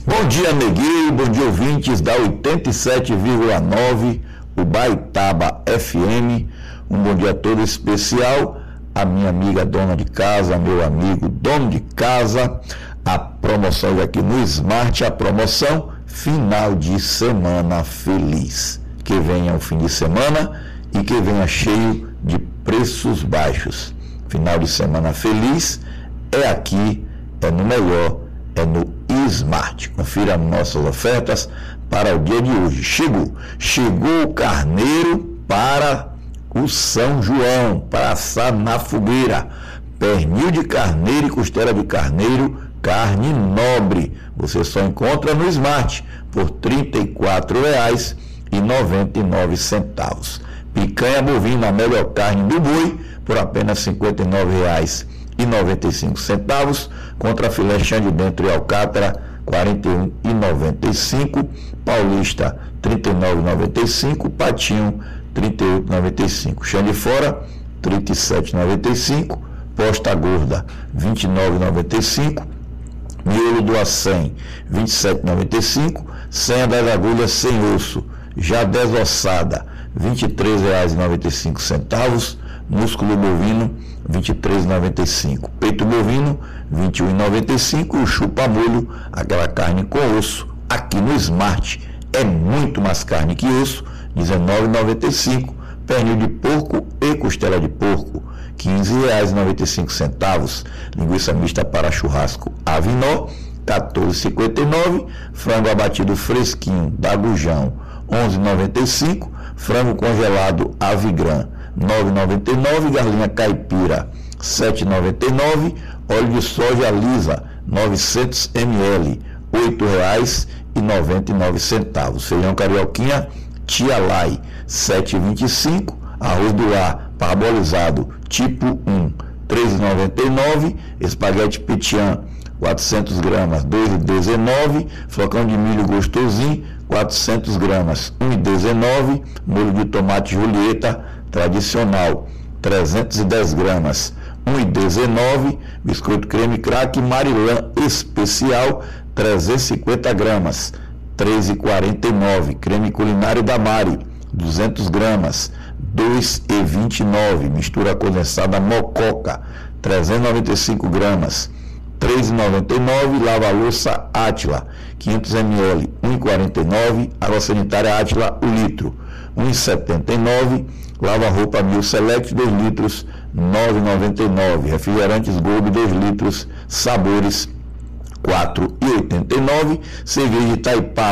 Bom dia, Neguinho, bom dia, ouvintes da 87,9, Ubaitaba FM. Um bom dia todo especial à minha amiga dona de casa, meu amigo dono de casa. A promoção aqui no Smart, a promoção final de semana feliz. Que venha o fim de semana e que venha cheio de preços baixos. Final de semana feliz é aqui, é no melhor, é no Smart. Confira nossas ofertas para o dia de hoje. Chegou o carneiro para o São João, para assar na fogueira. Pernil de carneiro e costela de carneiro, carne nobre. Você só encontra no Smart por R$ 34,99. Picanha bovina, a melhor carne do boi, por apenas R$ 59,95, contra filé chã de dentro e alcatra, R$ 41,95, paulista, R$ 39,95, patinho, R$ 38,95, chã de fora, R$ 37,95, posta gorda, R$ 29,95, miolo do acém, R$ 27,95, senha das agulhas sem osso, já desossada, R$ 23,95, músculo bovino, R$ 23,95, peito bovino, R$ 21,95, e o chupa-molho, aquela carne com osso, aqui no Smart é muito mais carne que osso, R$ 19,95, pernil de porco e costela de porco, R$ 15,95, linguiça mista para churrasco Avinó, R$ 14,59, frango abatido fresquinho da Gujão, R$ 11,95, frango congelado Avigran, R$ 9,99, galinha caipira, R$ 7,99, óleo de soja lisa, 900 ml, R$ 8,99, feijão carioquinha Tia Lai, R$ 7,25, arroz do ar parbolizado tipo 1, R$ 3,99, espaguete Petian, 400 gramas, R$ 2,19, flocão de milho gostosinho, 400 gramas, R$ 1,19, molho de tomate Julieta tradicional, 310 gramas, R$ 1,19, biscoito creme craque Marilã especial, 350 gramas, R$ 3,49, creme culinário da Mari, 200 gramas, R$ 2,29, mistura condensada Mococa, 395 gramas, R$ 3,99, lava-louça Átila, 500 ml, R$ 1,49, água sanitária Átila, o litro, R$ 1,79, lava-roupa Mil Select, 2 litros, R$ 9,99, refrigerantes Gold, 2 litros, sabores, R$ 4,89, cerveja Itaipava,